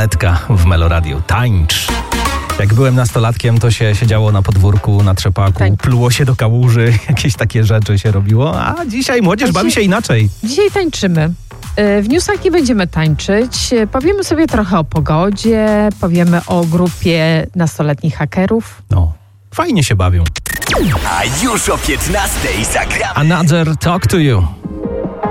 Anetka w Meloradiu. Tańcz. Jak byłem nastolatkiem, to się siedziało na podwórku, na trzepaku, pluło się do kałuży, jakieś takie rzeczy się robiło, a dzisiaj młodzież bawi się inaczej. Dzisiaj tańczymy. W newsach nie będziemy tańczyć. Powiemy sobie trochę o pogodzie, powiemy o grupie nastoletnich hakerów. No, fajnie się bawią. A już o 15:00 zagramy. Another Talk to You.